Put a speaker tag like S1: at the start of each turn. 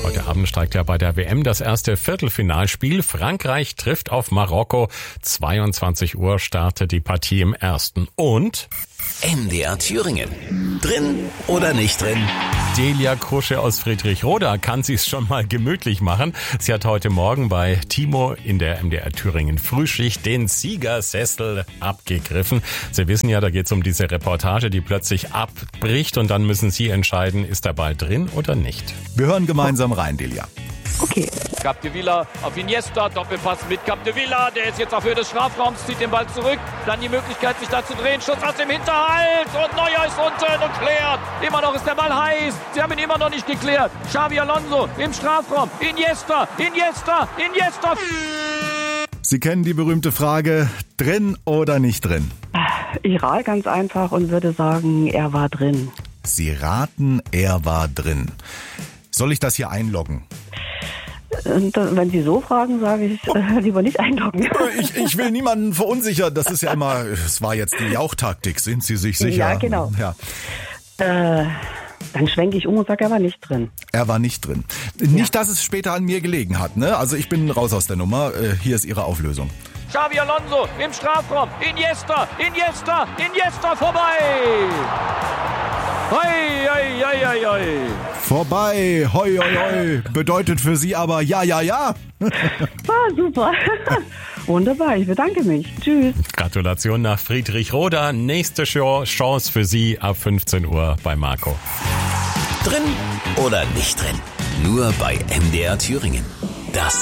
S1: Heute Abend steigt ja bei der WM das erste Viertelfinalspiel. Frankreich trifft auf Marokko. 22 Uhr startet die Partie im ersten. Und
S2: MDR Thüringen. Drin oder nicht drin?
S1: Delia Krusche aus Friedrichroda kann sich's schon mal gemütlich machen. Sie hat heute Morgen bei Timo in der MDR Thüringen Frühschicht den Siegersessel abgegriffen. Sie wissen ja, da geht's um diese Reportage, die plötzlich abbricht und dann müssen Sie entscheiden, ist der Ball drin oder nicht.
S3: Wir hören gemeinsam rein, Delia.
S4: Okay.
S5: Capdevila auf Iniesta, Doppelpass mit Capdevila, der ist jetzt auf Höhe des Strafraums, zieht den Ball zurück, dann die Möglichkeit sich da zu drehen, Schuss aus dem Hinterhalt und Neuer ist unten und klärt. Immer noch ist der Ball heiß, sie haben ihn immer noch nicht geklärt. Xabi Alonso im Strafraum, Iniesta.
S3: Sie kennen die berühmte Frage, drin oder nicht drin?
S4: Ich rate ganz einfach und würde sagen, er war drin.
S3: Sie raten, er war drin. Soll ich das hier einloggen?
S4: Und wenn Sie so fragen, sage ich lieber nicht einloggen.
S3: Ich will niemanden verunsichern. Das ist ja immer, es war jetzt die Jauchtaktik. Sind Sie sich sicher?
S4: Ja, genau.
S3: Ja.
S4: Dann schwenke ich um und sage, er war nicht drin.
S3: Er war nicht drin. Nicht, dass es später an mir gelegen hat, ne? Also ich bin raus aus der Nummer. Hier ist Ihre Auflösung.
S5: Xabi Alonso im Strafraum, Iniesta, vorbei! Hoi, hoi, hoi, hoi.
S3: Vorbei, hoi, hoi, hoi, bedeutet für Sie aber ja.
S4: Super. Wunderbar, ich bedanke mich. Tschüss.
S1: Gratulation nach Friedrichroda. Nächste Chance für Sie ab 15 Uhr bei Marco.
S2: Drin oder nicht drin? Nur bei MDR Thüringen. Das